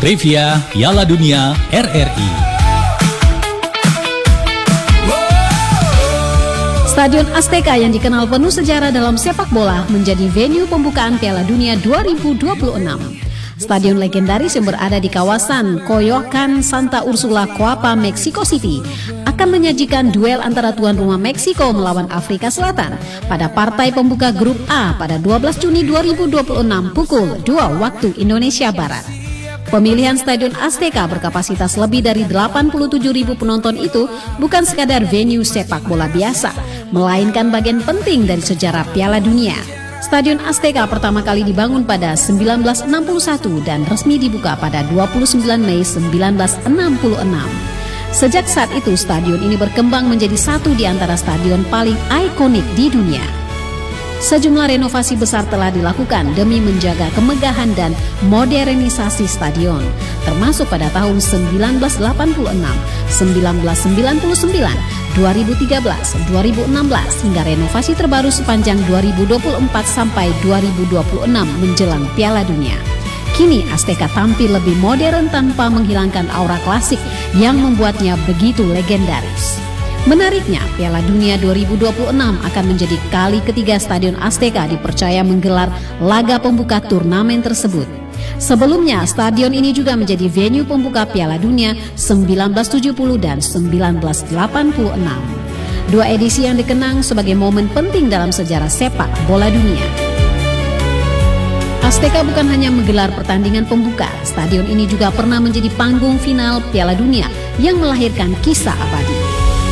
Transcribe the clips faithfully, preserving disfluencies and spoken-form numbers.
Trivia Piala Dunia R R I. Stadion Azteca yang dikenal penuh sejarah dalam sepak bola menjadi venue pembukaan Piala Dunia dua ribu dua puluh enam. Stadion legendaris yang berada di kawasan Coyoacan, Santa Ursula, Coapa, Mexico City akan menyajikan duel antara tuan rumah Meksiko melawan Afrika Selatan pada partai pembuka Grup A pada dua belas Juni dua ribu dua puluh enam pukul dua waktu Indonesia Barat. Pemilihan Stadion Azteca berkapasitas lebih dari delapan puluh tujuh ribu penonton itu bukan sekadar venue sepak bola biasa, melainkan bagian penting dari sejarah Piala Dunia. Stadion Azteca pertama kali dibangun pada seribu sembilan ratus enam puluh satu dan resmi dibuka pada dua puluh sembilan Mei seribu sembilan ratus enam puluh enam. Sejak saat itu, stadion ini berkembang menjadi satu di antara stadion paling ikonik di dunia. Sejumlah renovasi besar telah dilakukan demi menjaga kemegahan dan modernisasi stadion, termasuk pada tahun seribu sembilan ratus delapan puluh enam, seribu sembilan ratus sembilan puluh sembilan, dua ribu tiga belas, dua ribu enam belas hingga renovasi terbaru sepanjang dua ribu dua puluh empat sampai dua ribu dua puluh enam menjelang Piala Dunia. Kini Azteca tampil lebih modern tanpa menghilangkan aura klasik yang membuatnya begitu legendaris. Menariknya, Piala Dunia dua ribu dua puluh enam akan menjadi kali ketiga Stadion Azteca dipercaya menggelar laga pembuka turnamen tersebut. Sebelumnya, stadion ini juga menjadi venue pembuka Piala Dunia seribu sembilan ratus tujuh puluh dan seribu sembilan ratus delapan puluh enam. Dua edisi yang dikenang sebagai momen penting dalam sejarah sepak bola dunia. Azteca bukan hanya menggelar pertandingan pembuka, stadion ini juga pernah menjadi panggung final Piala Dunia yang melahirkan kisah abadi.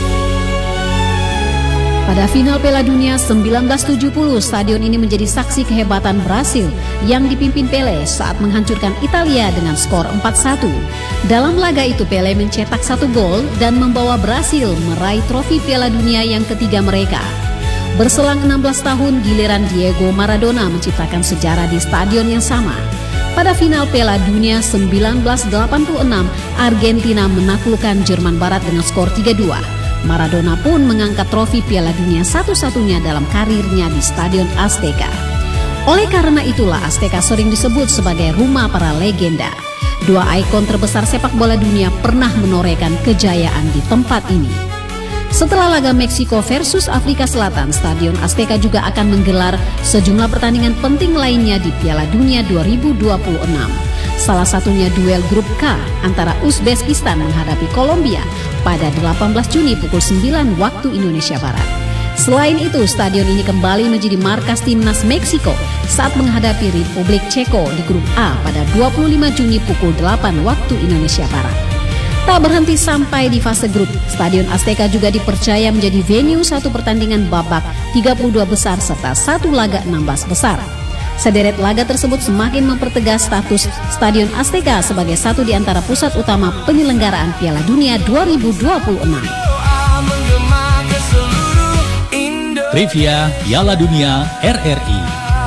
Pada final Piala Dunia seribu sembilan ratus tujuh puluh, stadion ini menjadi saksi kehebatan Brasil yang dipimpin Pelé saat menghancurkan Italia dengan skor empat satu. Dalam laga itu Pelé mencetak satu gol dan membawa Brasil meraih trofi Piala Dunia yang ketiga mereka. Berselang enam belas tahun, giliran Diego Maradona menciptakan sejarah di stadion yang sama. Pada final Piala Dunia seribu sembilan ratus delapan puluh enam, Argentina menaklukkan Jerman Barat dengan skor tiga dua. Maradona pun mengangkat trofi Piala Dunia satu-satunya dalam karirnya di Stadion Azteca. Oleh karena itulah Azteca sering disebut sebagai rumah para legenda. Dua ikon terbesar sepak bola dunia pernah menorehkan kejayaan di tempat ini. Setelah laga Meksiko versus Afrika Selatan, Stadion Azteca juga akan menggelar sejumlah pertandingan penting lainnya di Piala Dunia dua ribu dua puluh enam. Salah satunya duel grup K antara Uzbekistan menghadapi Kolombia pada delapan belas Juni pukul sembilan waktu Indonesia Barat. Selain itu, stadion ini kembali menjadi markas timnas Meksiko saat menghadapi Republik Ceko di grup A pada dua puluh lima Juni pukul delapan waktu Indonesia Barat. Tak berhenti sampai di fase grup, Stadion Azteca juga dipercaya menjadi venue satu pertandingan babak tiga puluh dua besar serta satu laga enam belas besar. Sederet laga tersebut semakin mempertegas status Stadion Azteca sebagai satu di antara pusat utama penyelenggaraan Piala Dunia dua ribu dua puluh enam. Trivia Piala Dunia R R I.